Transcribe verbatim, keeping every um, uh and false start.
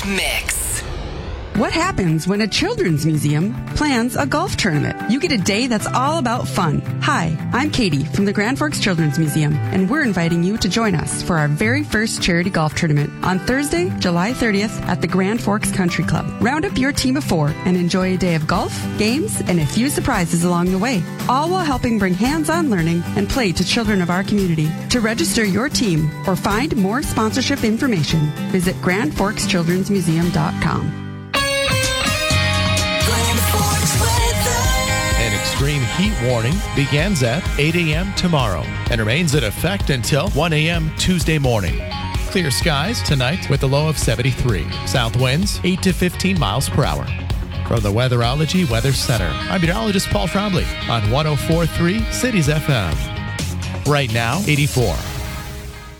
Mix. What happens when a children's museum plans a golf tournament? You get a day that's all about fun. Hi, I'm Katie from the Grand Forks Children's Museum, and we're inviting you to join us for our very first charity golf tournament on Thursday, July thirtieth at the Grand Forks Country Club. Round up your team of four and enjoy a day of golf, games, and a few surprises along the way, all while helping bring hands-on learning and play to children of our community. To register your team or find more sponsorship information, visit grand forks children's museum dot com. An extreme heat warning begins at eight a.m. tomorrow and remains in effect until one a.m. Tuesday morning. Clear skies tonight with a low of seventy-three. South winds eight to fifteen miles per hour. From the Weatherology Weather Center, I'm meteorologist Paul Trombley on one oh four point three Cities F M. Right now, eighty-four.